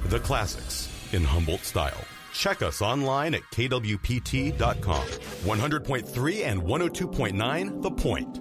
The classics in Humboldt style. Check us online at kwpt.com. 100.3 and 102.9 The Point.